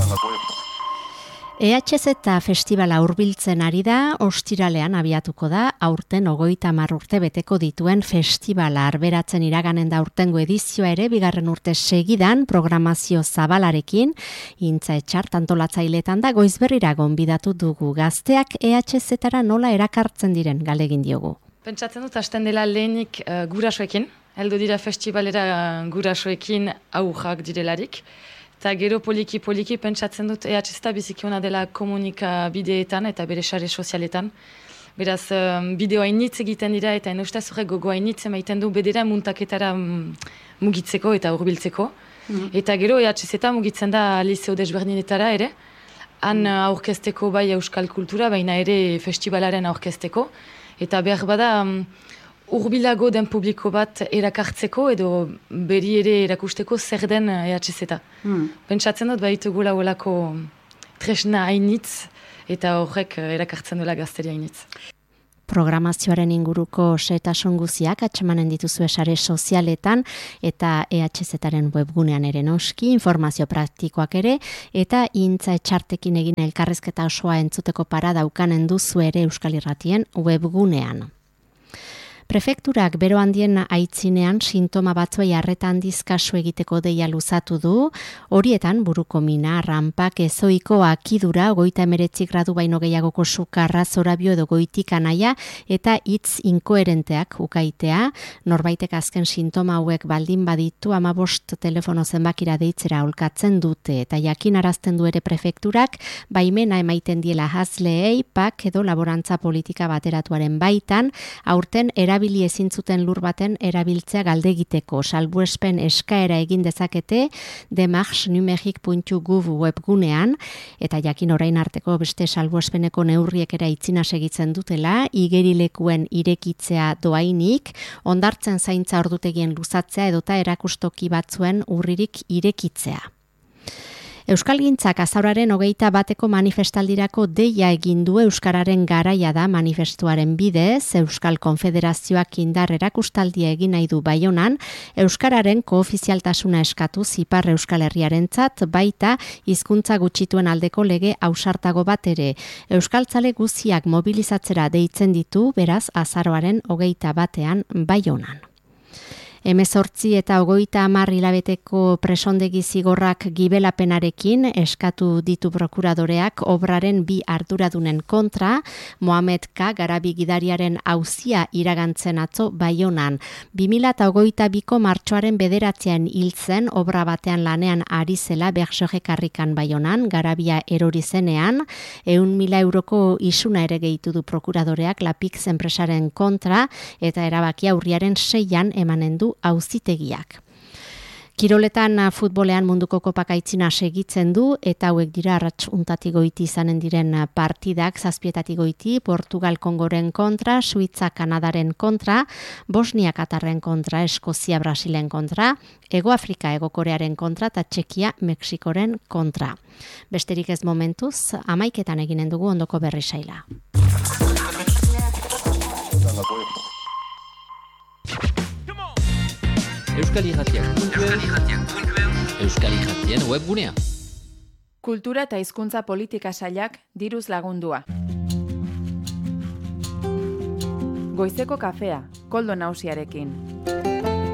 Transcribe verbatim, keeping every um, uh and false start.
E H Z festivala hurbiltzen ari da, ostiralean abiatuko da, aurten hogeita hamar urte beteko dituen festivala. Arberatzen iraganen da aurtengo edizioa ere, bigarren urte segidan programazio zabalarekin, Intza Etxart antolatzailetan da goizberrira gonbidatu dugu. Gazteak E H Z-ara nola erakartzen diren galegin diogu. Pentsatzen dut, hasten dela lehenik uh, gurasoekin, heldu dira festivalera gurasoekin aurrak direlarik. Eta gero poliki-poliki pentsatzen dut E H Z biziki ona dela komunikabideetan eta bere sare sozialetan. Beraz, um, bideo hainitz egiten dira eta ustez horrek gogo hainitz emaiten du bedera muntaketara um, mugitzeko eta hurbiltzeko. Mm. Eta gero E H Z mugitzen da liceo desberdinetara ere. Han mm. aurkezteko bai euskal kultura, baina ere festivalaren aurkezteko. Eta behar bada... Um, Urbilago den publiko bat erakartzeko edo beri ere erakusteko zer den E H Z. Hmm. Pentsatzen dut baita gula olako tresna hainitz eta horrek erakartzen duela gazteria hainitz. Programazioaren inguruko xehetasun guziak atxemanen dituzue sare sozialetan eta E H Z-aren webgunean ere noski, informazio praktikoak ere, eta Intza Etxartekin egin elkarrezketa osoa entzuteko parada ukanen duzu ere Euskal Irratien webgunean. Prefekturak bero handien aitzinean sintoma batzuei arreta handiz kasu egiteko deia luzatu du, horietan buruko mina, rampak, ezoiko akidura, goita emeretzi gradu baino gehiagoko sukarra, zorabio edo goitik anaia, eta hitz inkoherenteak ukaitea, norbaitek azken sintoma hauek baldin baditu, amabost telefono zenbakira deitzera aholkatzen dute, eta jakin arazten du ere prefekturak, baimena emaiten diela hazleei, pak edo laborantza politika bateratuaren baitan, aurten era erabili ezin zuten lur baten erabiltzea galdegiteko. Salbuespen eskaera egin dezakete demarche numerique puntu gouv webgunean, eta jakin orain arteko beste salbuespeneko neurriek ere aitzina segitzen dutela, igerilekuen irekitzea doainik, ondartzen zaintza ordutegien luzatzea edota erakustoki batzuen urririk irekitzea. Euskalgintzak azauraren hogeita bateko manifestaldirako deia egin du Euskararen garaia da manifestuaren bidez, Euskal Konfederazioak indar erakustaldia egin nahi du Baionan, Euskararen koofizialtasuna eskatu Ipar Euskal Herriarentzat, baita hizkuntza gutxituen aldeko lege ausartago bat ere. Euskaltzale guziak mobilizatzera deitzen ditu, beraz azaroaren hogeita batean Baionan. Hemezortzi eta hogeita hamar hilabeteko presondegi zigorrak gibelapenarekin eskatu ditu prokuradoreak obraren bi arduradunen kontra, Mohamed K. Garabi gidariaren auzia iragantzen atzo Baionan. bi mila hogeita biko martxoaren bederatzean hiltzen obra batean lanean ari zela Berxoje karrikan Baionan, Garabia erori zenean, ehun mila euroko isuna ere gehitu du prokuradoreak Lapix enpresaren kontra eta erabakia urriaren seian emanen du auzitegiak. Kiroletan futbolean munduko kopak aitzina segitzen du eta hauek dira arrats untatik goiti izanen diren partidak, zazpietatik goiti, Portugal Kongoren kontra, Suitza Kanadaren kontra, Bosnia Katarren kontra, Eskozia Brasilen kontra, Ego Afrika Ego Korearen kontra eta Txekia Mexikoren kontra. Besterik ez momentuz, hamaiketan eginen dugu ondoko berri saila. Euskal Irratiak puntu eus, Euskal Irratien webgunea. Kultura eta hizkuntza politika sailak diruz lagundua. Goizeko kafea, Koldo Nausiarekin.